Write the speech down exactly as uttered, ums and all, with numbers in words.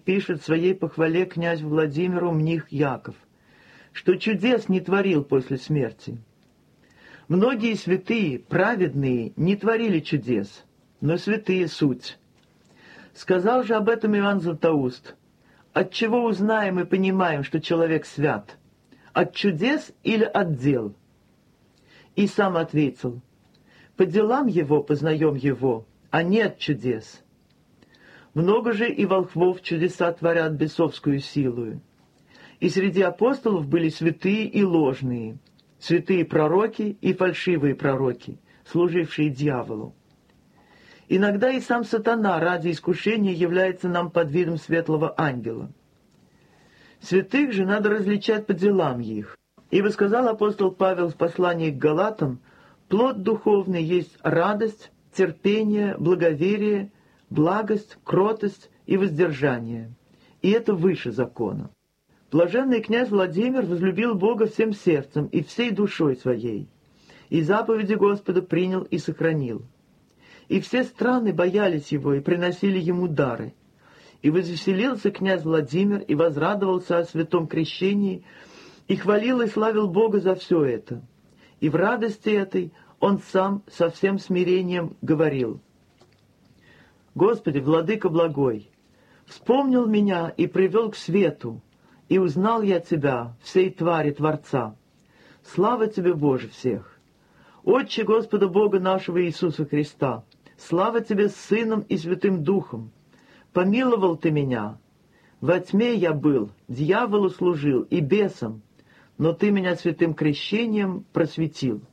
пишет в своей похвале князь Владимиру мних Яков, что чудес не творил после смерти. Многие святые, праведные, не творили чудес, но святые суть. Сказал же об этом Иоанн Златоуст: «Отчего узнаем и понимаем, что человек свят? От чудес или от дел?» И сам ответил: «По делам его познаем его, а не от чудес». Много же и волхвов чудеса творят бесовскую силою. И среди апостолов были святые и ложные, святые пророки и фальшивые пророки, служившие дьяволу. Иногда и сам сатана ради искушения является нам под видом светлого ангела. Святых же надо различать по делам их. Ибо сказал апостол Павел в послании к Галатам: «Плод духовный есть радость, терпение, благоверие, благость, кротость и воздержание, и это выше закона». Блаженный князь Владимир возлюбил Бога всем сердцем и всей душой своей, и заповеди Господа принял и сохранил. И все страны боялись его и приносили ему дары. И возвеселился князь Владимир и возрадовался о святом крещении, и хвалил и славил Бога за все это. И в радости этой он сам со всем смирением говорил: «Господи, владыка благой, вспомнил меня и привел к свету, и узнал я Тебя, всей твари Творца. Слава Тебе, Боже, всех! Отче Господа Бога нашего Иисуса Христа, слава Тебе с Сыном и Святым Духом! Помиловал Ты меня. Во тьме я был, дьяволу служил и бесам, но Ты меня святым крещением просветил».